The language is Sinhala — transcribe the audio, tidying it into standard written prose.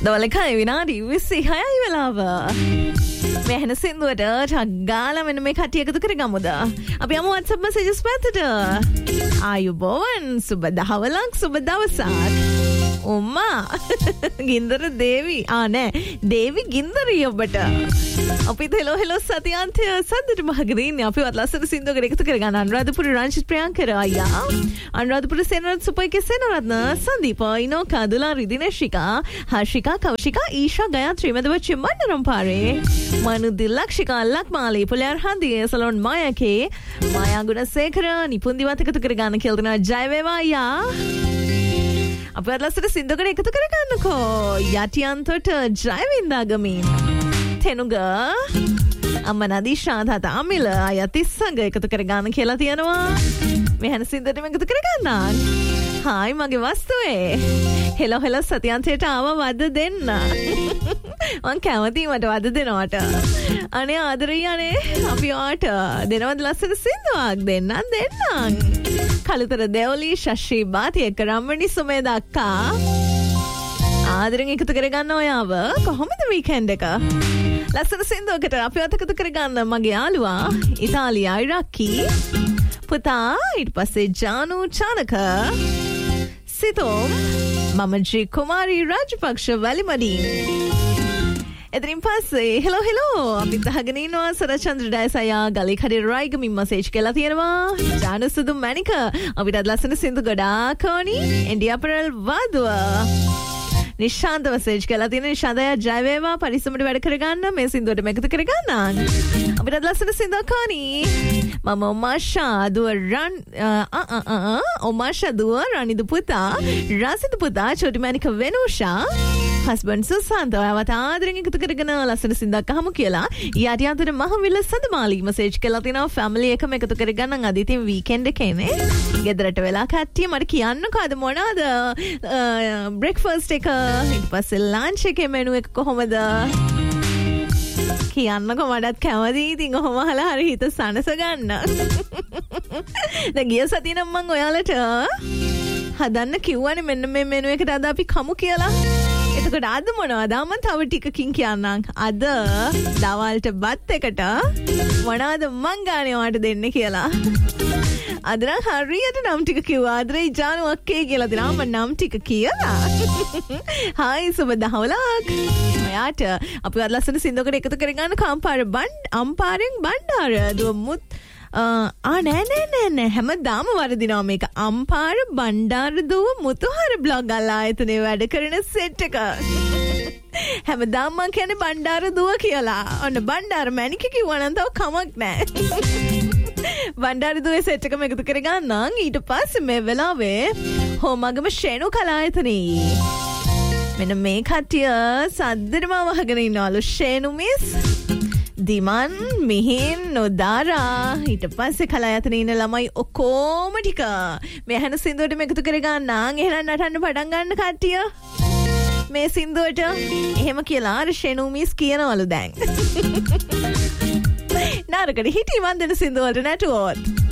දවල්කයි විනාඩි 26යි වෙලාව. මේ හැන සින්දුවට ටග්ගාලා මෙන්න මේ කට්ටිය එකතු කරගමුද? අපි යමු WhatsApp messages පැත්තට. ආයුබෝවන්, සුබ දහවලක්, සුබ දවසක්. උම්මා ගින්දර දේවි නෑ දේවි ගින්දරී ඔබට. අපි හෙලෝ සතියන්තය සද්දට මහගදීන් අපිවත් ලස්සන සින්දුවකට එකතු කරගන්න. අනුරාධපුර රංජිත් ප්‍රියංකර අයියා, අනුරාධපුර සේනරත් සුපයික සේනරත්න, සංදීප ඉනෝ කදුලා රිදිනේශිකා හර්ෂිකා කවශිකා ඊෂා ගයත්‍රි මෙදවච්ච මන්නරම් පාරේ මනුදි ලක්ෂිකා ලක්මාලී පුලයාර් හන්දිය සලොන් මායකේ මායා ගුණසේකර නිපුන්දිවත් එකතු කරගන්න කියලා දෙනවා. ජය වේවා අයියා. අපේ ලස්සට සින්දුවකට එකතු කරගන්නකෝ. යටියන්තොට ජයවින්දාගමින් තෙනුග අම්ම නදීෂා තාතා අමිල අයත් ඉස්සඟ එකතු කරගන්න කියලා තියෙනවා. මේ හැන සින්දුවටම එකතු කරගන්න. හායි මගේ වස්තුවේ. හෙලෝ සතියන්තයට ආව වද දෙන්න. මං කැමතියි මට වද දෙනවට. අනේ ආදරේ අනේ අපි ඔයාට දෙනවද ලස්සන සින්දුවක්? දෙන්නම්. කළුතර දෙවලි ශෂී බාති එක්ක රම්මනි සුමේද අක්කා ආදරෙන් එකතු කරගන්න ඔයාව. කොහොමද වීකෙන්ඩ් එක? ලස්සන සින්දුවකට අපි එකතු කරගන්න මගේ යාළුවා ඉතාලියා ඉරක්කි පුතා, ඊට පස්සේ ජානු චානක සිතෝම් මම ජී කුමාරී රාජපක්ෂ වැලිමඩින්. එතරින් පස්සේ හෙලෝ අපිත් අහගෙන ඉන්නවා සරචන්ද්‍ර ඩයසයා ගලේ කඩේ රයිගමින් මසේජ් කරලා තියෙනවා. ජානු සුදු මැනික අපිට ලස්සන සින්දු ගොඩාක් ඕනි. ඉන්දියා පෙරල් වාදුව නිශාන්ත මසේජ් කරලා තියෙන. නිශාන්තය ජය වේවා, පරිස්සමට වැඩ කරගන්න. මේ සින්දුවට එකතු කරගන්න. අපිට ලස්සන සින්දුවක් ඕනි. මම ඔමාෂා දුව රනිදු පුතා රසිදු පුතා චොටි මැනික වෙනුෂා හස්බන්ඩ් සුසාන්ත ඔයාවත් ආදරෙන් එකතු කරගෙන ලස්සන සින්දුවක් අහමු කියලා. යටියන්තර මහවිල සඳමාලි මසේජ් කරලා තිනවා. ෆැමිලි එකම එකතු කරගන්න. අද ඉතින් වීකෙන්ඩ් එකේනේ. ගෙදරට වෙලා කට්ටිය මට කියන්නකෝ අද මොනවාද බ්‍රෙක්ෆාස්ට් එක, ඊට පස්සේ ලන්ච් එකේ මෙනු එක කොහොමද කියන්නකෝ. මටත් කැමතියි. ඉතින් ඔහොම අහලා හරි හිත සනස ගන්න. දැන් ගිය සතියේ නම් මම ඔයාලට හදන්න කිව්වනේ මෙන්න මේ මෙනු එකට අද අපි කමු කියලා. එතකොට අද මොනවද? මම තව ටිකකින් කියන්නම්. අද දවල්ට බත් එකට මොනවද මං ගානේ ඔයාලට දෙන්න කියලා. අද නම් හරියට නම් ටික කිව්වා. ආදරේ ජානු අක්කේ කියලා දෙනවා. මම නම් ටික කියලා. හායි සුබ දහවලක්. ඔයාට අපි අද ලස්සන සින්දුවකට එකතු කරගන්න. අම්පාරෙන් බණ්ඩාර දුවමුත් නෑ හැමදාම වරදිනවා මේක. අම්පාර බණ්ඩාර දුව මුතුහර බ්ලොග් ආයතනයේ වැඩ කරන සෙට් එක. හැමදාම මං කියන්නේ බණ්ඩාර දුව කියලා. ඔන්න බණ්ඩාර මැනික කිව්වා නම් තව කමක් නෑ. බණ්ඩාර දුවේ සෙට් එකම එකතු කරගන්නම්. ඊට පස්සේ මේ වෙලාවේ හෝමගම ශේනු කලායතනයේ මෙන්න මේ කට්ටිය සද්දෙටම වහගෙන ඉන්නවලු. ශේනු මිස් දිමන් මිහින් නොදාරා ඊට පස්සේ කලායතනයේ ඉන්න ළමයි ඔක්කොම ටික මේ හැන සින්දුවට එකතු කරගන්න. එහෙනම් නටන්න පටන් ගන්න කට්ටිය මේ සින්දුවට. එහෙම කියලා ශේනු මිස් කියනවලු දැන්. නාරකට හිටි මන් දෙන සින්දුවලට නැටුවොත්